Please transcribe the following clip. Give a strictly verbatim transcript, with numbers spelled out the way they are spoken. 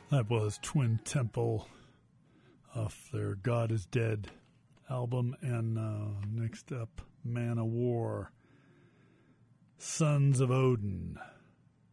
That was Twin Temple off their God is Dead album. And uh, next up, Man of War, Sons of Odin.